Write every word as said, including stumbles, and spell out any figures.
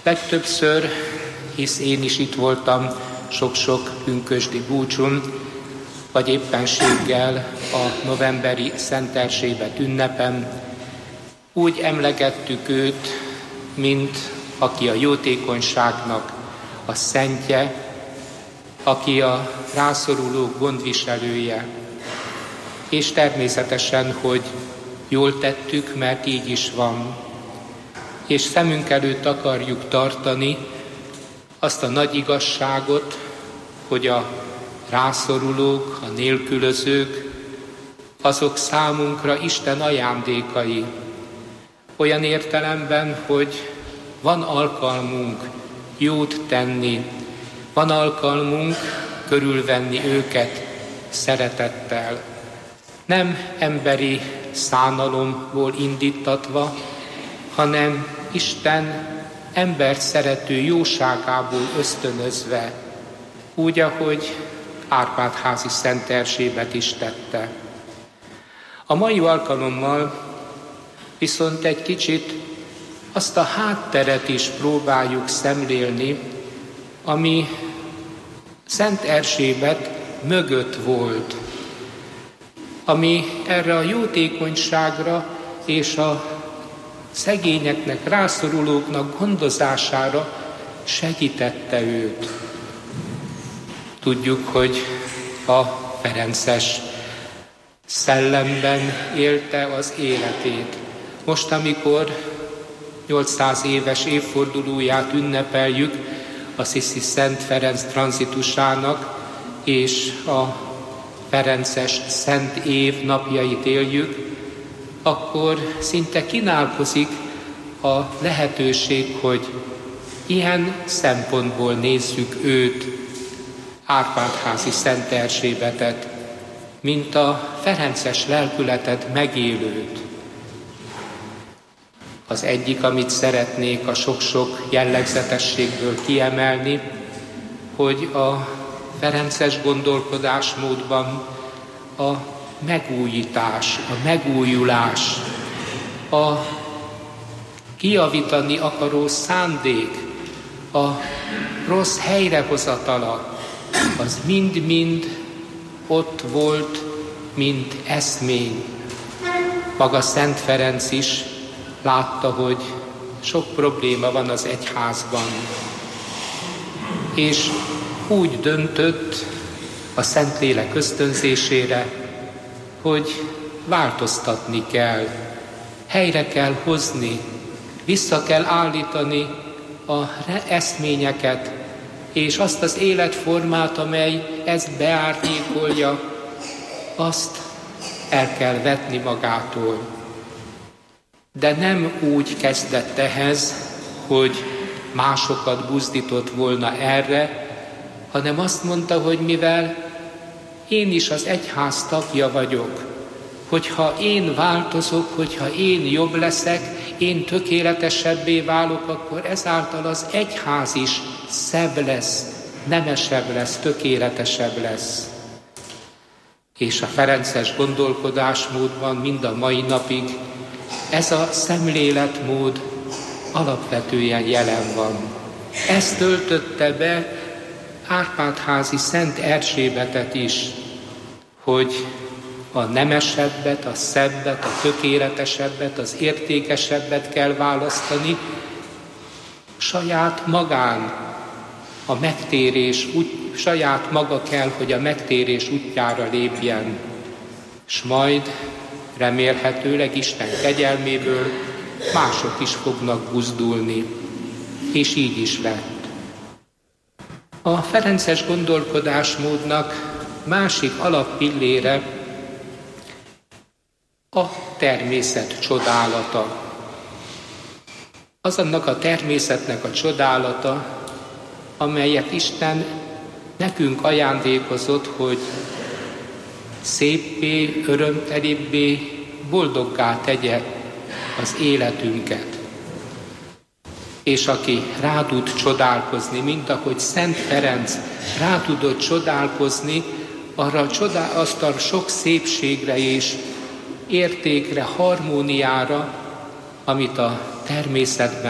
Legtöbbször, hisz én is itt voltam sok-sok pünkösdi búcson, vagy éppenséggel a novemberi Szent Erzsébet ünnepen, úgy emlegettük őt, mint aki a jótékonyságnak a szentje, aki a rászorulók gondviselője. És természetesen, hogy jól tettük, mert így is van. És szemünk előtt akarjuk tartani azt a nagy igazságot, hogy a rászorulók, a nélkülözők, azok számunkra Isten ajándékai. Olyan értelemben, hogy van alkalmunk jót tenni, van alkalmunk körülvenni őket szeretettel. Nem emberi szánalomból indítatva, hanem Isten embert szerető jóságából ösztönözve, úgy, ahogy Árpád-házi Szent Erzsébet is tette. A mai alkalommal viszont egy kicsit azt a hátteret is próbáljuk szemlélni, ami Szent Erzsébet mögött volt, ami erre a jótékonyságra és a szegényeknek, rászorulóknak gondozására segítette őt. Tudjuk, hogy a ferences szellemben élte az életét. Most, amikor nyolcszáz éves évfordulóját ünnepeljük Assisi Szent Ferenc tranzitusának, és a ferences Szent Év napjait éljük, akkor szinte kínálkozik a lehetőség, hogy ilyen szempontból nézzük őt, Árpád-házi Szent Erzsébetet, mint a ferences lelkületet megélőt. Az egyik, amit szeretnék a sok-sok jellegzetességből kiemelni, hogy a ferences gondolkodásmódban a megújítás, a megújulás, a kijavítani akaró szándék, a rossz helyrehozatala, az mind-mind ott volt, mint eszmény. Maga Szent Ferenc is látta, hogy sok probléma van az egyházban, és úgy döntött a Szentlélek ösztönzésére, hogy változtatni kell, helyre kell hozni, vissza kell állítani a eszményeket, és azt az életformát, amely ezt beárnyékolja, azt el kell vetni magától. De nem úgy kezdett ehhez, hogy másokat buzdított volna erre, hanem azt mondta, hogy mivel én is az egyház tagja vagyok, hogyha én változok, hogyha én jobb leszek, én tökéletesebbé válok, akkor ezáltal az egyház is szebb lesz, nemesebb lesz, tökéletesebb lesz. És a ferences gondolkodásmódban mind a mai napig ez a szemléletmód alapvetően jelen van. Ezt töltötte be Árpád-házi Szent Erzsébetet is, hogy a nemesebbet, a szebbet, a tökéletesebbet, az értékesebbet kell választani, saját magán a megtérés, úgy, saját maga kell, hogy a megtérés útjára lépjen, s majd remélhetőleg Isten kegyelméből mások is fognak buzdulni, és így is lett. A ferences gondolkodásmódnak másik alappillére a természet csodálata. Az annak a természetnek a csodálata, amelyet Isten nekünk ajándékozott, hogy széppé, örömtelibbé, boldoggá tegye az életünket. És aki rá tud csodálkozni, mint ahogy Szent Ferenc rá tudott csodálkozni, arra a csodál, azt a sok szépségre és értékre, harmóniára, amit a természetben